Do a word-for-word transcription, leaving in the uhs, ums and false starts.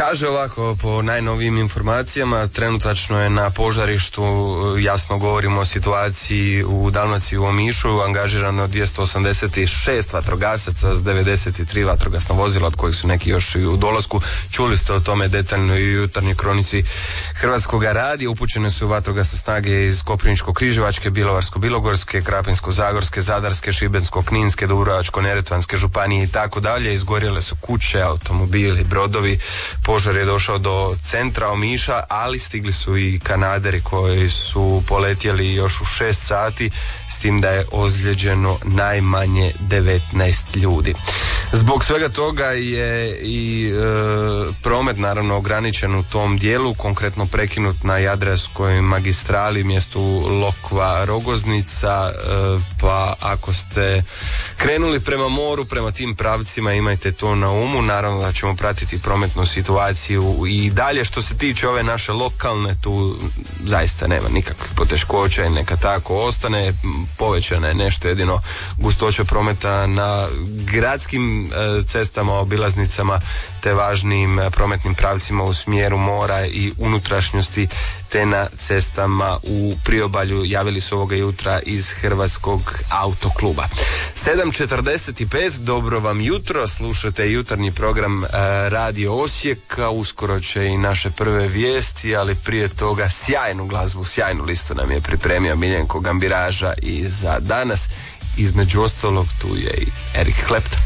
Kaže ovako, po najnovijim informacijama, trenutačno je na požarištu, jasno govorimo o situaciji u Dalmaciji, u Omišu, angažirano dvjesto osamdeset šest vatrogasaca s devedeset tri vatrogasna vozila, od kojih su neki još i u dolasku. Čuli ste o tome detaljno i u jutarnjoj kronici Hrvatskog radija. Upućene su vatrogasne snage iz Koprivničko-križevačke, Bjelovarsko-bilogorske, Krapinsko-zagorske, Zadarske, Šibensko-kninske, Dubrovačko-neretvanske županije i tako dalje. Izgorjele su kuće, automobili, brodovi. Požar je došao do centra Omiša, ali stigli su i kanaderi koji su poletjeli još u šest sati, s tim da je ozlijeđeno najmanje devetnaest ljudi. Zbog svega toga je i e, promet naravno ograničen u tom dijelu, konkretno prekinut na Jadranskoj magistrali mjestu Lokva Rogoznica, e, pa ako ste krenuli prema moru, prema tim pravcima, imajte to na umu. Naravno da ćemo pratiti prometnu situaciju i dalje. Što se tiče ove naše lokalne, tu zaista nema nikakvih poteškoća i neka tako ostane. Povećana je nešto jedino gustoća prometa na gradskim e, cestama, obilaznicama te važnim e, prometnim pravcima u smjeru mora i unutrašnjosti, te na cestama u priobalju, javili su ovoga jutra iz Hrvatskog autokluba. sedam četrdeset pet, dobro vam jutro, slušate jutarnji program e, Radio Osijeka, uskoro će i naše prve vijesti, ali prije toga sjajnu glazbu, sjajnu listu nam je pripremio Miljenko Gambiraža i za danas, između ostalog tu je i Eric Clapton.